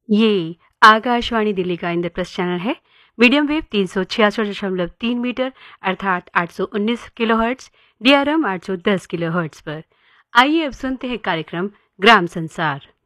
ये आकाशवाणी दिल्ली का इंद्रप्रस्थ चैनल है। मीडियम वेव 366.3 मीटर अर्थात 819 किलोहर्ट्ज, DRM 810 किलोहर्ट्ज पर। आइए अब सुनते हैं कार्यक्रम ग्राम संसार।